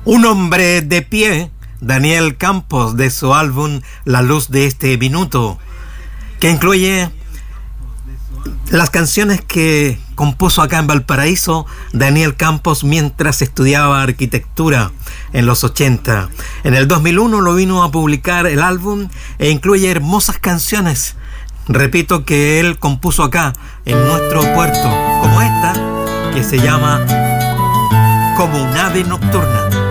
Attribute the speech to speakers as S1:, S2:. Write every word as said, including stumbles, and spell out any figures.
S1: Un hombre de pie, Daniel Campos, de su álbum La Luz de este Minuto, que incluye las canciones que compuso acá en Valparaíso Daniel Campos mientras estudiaba arquitectura en los ochenta. En el dos mil uno lo vino a publicar el álbum e incluye hermosas canciones, repito, que él compuso acá en nuestro puerto, como esta que se llama Como un ave nocturna.